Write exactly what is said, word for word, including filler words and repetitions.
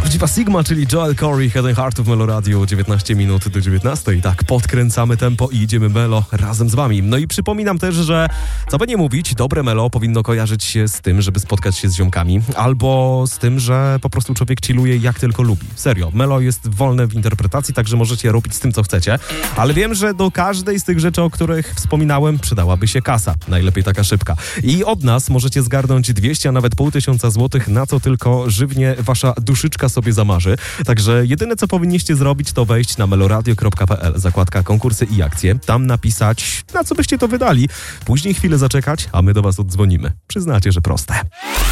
Prawdziwa Sigma, czyli Joel Corey, Head and Heart w Melo Radio, dziewiętnaście minut do dziewiętnastej. I tak, podkręcamy tempo i idziemy Melo razem z wami. No i przypominam też, że co by nie mówić, dobre Melo powinno kojarzyć się z tym, żeby spotkać się z ziomkami, albo z tym, że po prostu człowiek chilluje jak tylko lubi. Serio, Melo jest wolne w interpretacji, także możecie robić z tym, co chcecie, ale wiem, że do każdej z tych rzeczy, o których wspominałem, przydałaby się kasa. Najlepiej taka szybka. I od nas możecie zgarnąć dwieście, a nawet pół tysiąca złotych, na co tylko żywnie wasza duszyczka sobie zamarzy. Także jedyne, co powinniście zrobić, to wejść na meloradio kropka pe el, zakładka konkursy i akcje, tam napisać, na co byście to wydali, później chwilę zaczekać, a my do was oddzwonimy. Przyznacie, że proste.